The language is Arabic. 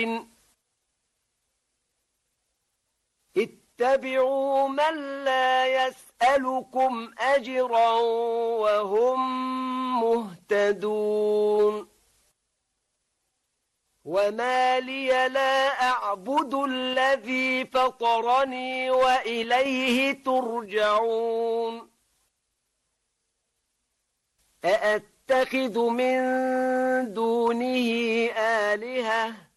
اتبعوا من لا يسألكم أجرا وهم مهتدون وما لي لا أعبد الذي فطرني وإليه ترجعون أأتخذ من دونه آلهة